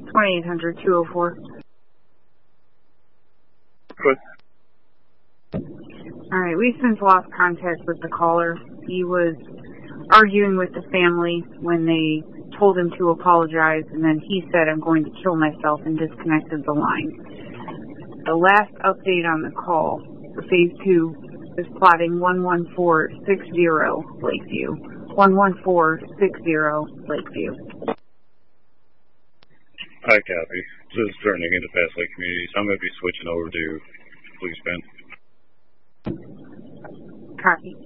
2800-204. Good. Alright, we've since lost contact with the caller. He was arguing with the family when they told him to apologize, and then he said, "I'm going to kill myself," and disconnected the line. The last update on the call, the Phase 2 is plotting 11460 Lakeview. 11460 Lakeview. Hi, copy. This is turning into Fast Lake Communities. I'm going to be switching over to Police Ben. Copy.